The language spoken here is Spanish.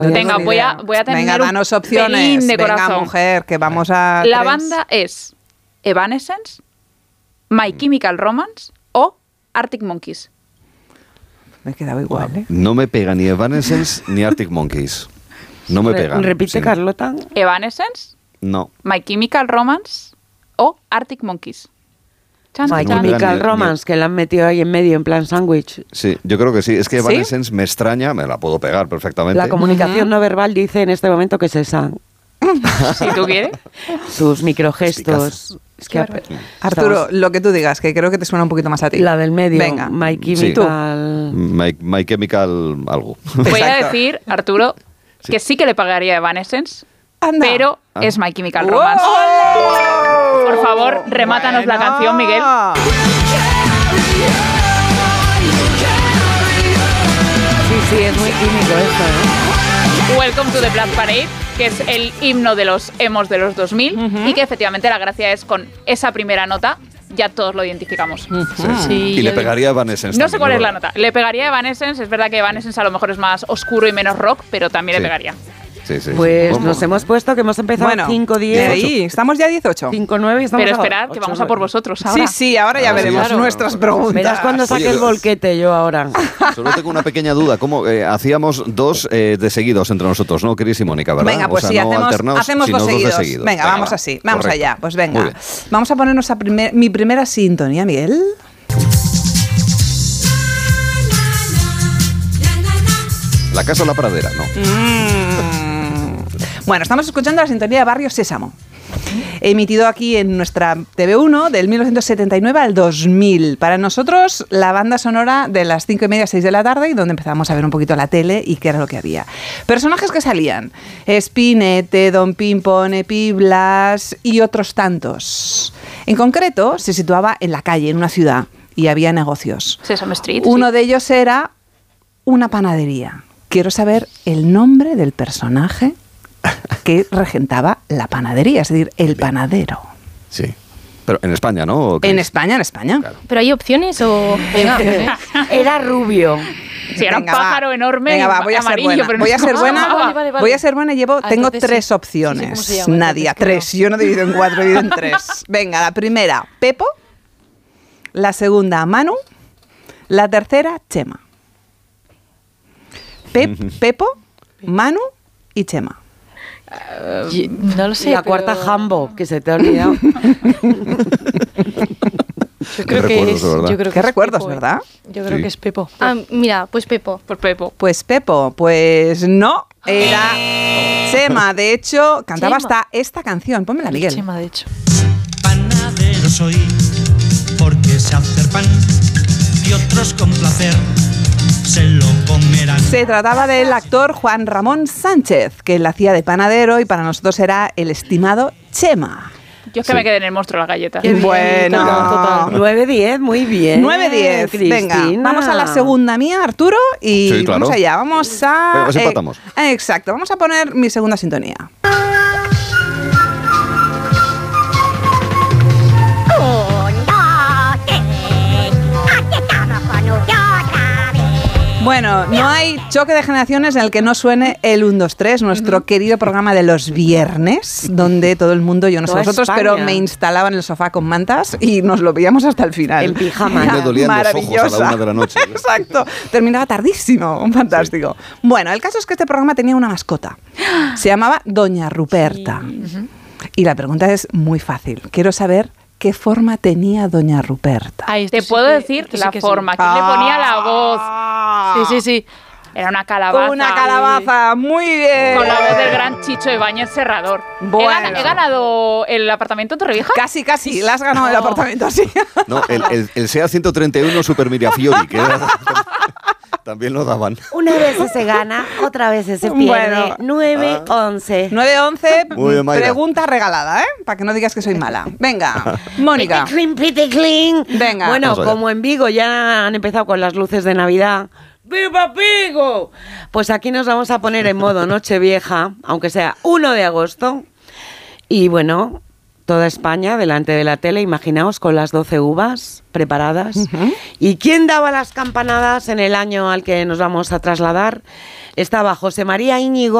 Venga, voy a tener venga, danos un pelín opciones. de corazón. Venga, mujer, que vamos a... La banda es Evanescence, My Chemical Romance o Arctic Monkeys. Me quedaba igual, ¿eh? No me pega ni Evanescence ni Arctic Monkeys. No me pegan. Repite, Sí. Carlota. Evanescence, No. My Chemical Romance o Arctic Monkeys. Chan, My chan. Chemical Ni- Romance, que la han metido ahí en medio, en plan sándwich. Sí, yo creo que sí. Es que ¿Sí? Evanescence me extraña, me la puedo pegar perfectamente. La comunicación no verbal dice en este momento que es esa. Si tú quieres. Sus microgestos. Es que Arturo, lo que tú digas, que creo que te suena un poquito más a ti. la del medio, Venga. My Sí. Chemical. My Chemical algo. Voy a Exacto. decir, Arturo, que sí que le pagaría a Evanescence, Anda. pero Ah. es My Chemical Romance. Por favor, remátanos la canción, Miguel. Sí, es muy químico esto, ¿no? Welcome to the Black Parade, que es el himno de los emos de los 2000 y que efectivamente la gracia es con esa primera nota ya todos lo identificamos. Sí, Y le pegaría a Evanescence. No sé cuál es la ¿verdad? nota. Le pegaría a Evanescence, es verdad que Evanescence a lo mejor es más oscuro y menos rock, pero también Sí. le pegaría. Sí, sí. Pues Bueno, nos hemos puesto que hemos empezado Bueno, 5-10, ahí, estamos ya 18. 5-9 y estamos Pero a esperad, que 8, vamos a por vosotros ahora. Sí, ahora ya Ah, sí, veremos claro. nuestras preguntas. Verás cuando saque Oye, el volquete yo ahora. Solo tengo una pequeña duda. ¿Cómo hacíamos dos de seguidos entre nosotros, no, Cris y Mónica, verdad? Venga, pues o sea, sí, no alternados, hacemos sino dos de seguidos. seguidos. Venga, vamos va. así, vamos Correcto. allá. Pues Muy venga, bien. vamos a ponernos a mi primera sintonía, Miguel. La casa o la pradera, no. Bueno, estamos escuchando la sintonía de Barrio Sésamo. Emitido aquí en nuestra TV1 del 1979 al 2000. Para nosotros, la banda sonora de las 5:30, 6 de la tarde, y donde empezamos a ver un poquito la tele y qué era lo que había. Personajes que salían: Spinete, Don Pimpón, Epi, Blas y otros tantos. En concreto, se situaba en la calle, en una ciudad, y había negocios. Sesame Street. Uno sí. de ellos era una panadería. Quiero saber el nombre del personaje que regentaba la panadería, es decir, el panadero. Sí. Pero en España, ¿no? En España. Claro. ¿Pero hay opciones o...? Venga, Era rubio. Sí, era Venga, un va. pájaro enorme, Venga, va, voy a ser amarillo, buena. pero no Voy a se ser llamaba. buena. Vale. Voy a ser buena y tengo entonces tres sí. opciones. Sí, sé cómo se llama, Nadia, entonces creo. tres. Yo no divido en cuatro, divido en tres. Venga, la primera, Pepo. La segunda, Manu. La tercera, Chema. Pepo, Manu y Chema. No lo sé, Y la pero cuarta, Jambo, que se te ha olvidado. Yo creo Qué que recuerdos, es... de verdad. Yo creo Qué que es recuerdos, Pepo, ¿verdad? Yo creo Sí. que es Pepo. Ah, mira, pues Pepo. Por Pepo. Pues Pepo, pues no, era Chema. De hecho, cantaba Chema. hasta esta canción. Pónmela, Miguel. Chema, de hecho. Panadero soy, porque sé hacer pan y otros con placer se lo comerán. Se trataba del actor Juan Ramón Sánchez, que él hacía de panadero y para nosotros era el estimado Chema. Yo es que me quedé en el monstruo de la galleta. Qué bien, Bueno. total. 9-10, muy bien. 9-10. Venga, Cristina. vamos a la segunda mía, Arturo, y Sí, claro. vamos allá. Vamos a... Venga, pues empatamos. Exacto, vamos a poner mi segunda sintonía. Bueno, no hay choque de generaciones en el que no suene el 1, 2, 3, nuestro querido programa de los viernes, donde todo el mundo, yo no sé Toda vosotros, España. pero me instalaba en el sofá con mantas y nos lo veíamos hasta el final. En pijama. Era Me dolían los ojos a la maravillosa. 1 de la noche. Exacto, terminaba tardísimo, fantástico. Bueno, el caso es que este programa tenía una mascota, se llamaba Doña Ruperta. Y la pregunta es muy fácil, quiero saber qué forma tenía Doña Ruperta. Ay, esto Te sí puedo que- decir esto sí la que sí. forma. ¿Quién le ponía la voz? Sí. Era una calabaza. Una calabaza, muy bien. Con la voz del gran Chicho Ibáñez Serrador. Bueno. He ganado el apartamento en Torrevieja. Casi, la has ganado el apartamento así. No, el SEA 131 Super Mirafiori, que era, también lo daban. Una vez se gana, otra vez se pierde. Bueno. 9-11. 9-11, Muy bien, Mayra. pregunta regalada, ¿eh? Para que no digas que soy mala. Venga, Mónica. Pite clean. Venga. Bueno, Vamos allá. como en Vigo ya han empezado con las luces de Navidad. ¡Viva Vigo! Pues aquí nos vamos a poner en modo Nochevieja, aunque sea 1 de agosto. Y bueno, toda España delante de la tele, imaginaos, con las 12 uvas preparadas. ¿Y quién daba las campanadas en el año al que nos vamos a trasladar? Estaba José María Íñigo,